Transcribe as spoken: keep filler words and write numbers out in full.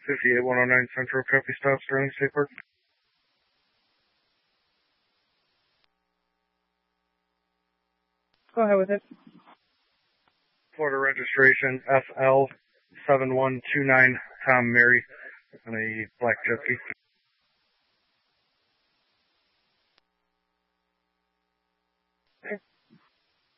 fifty-eight one oh nine Central, copy stop, Sterling State Park. Go ahead with it. Florida registration F L seven one two nine, Tom Mary, on a black jet ski.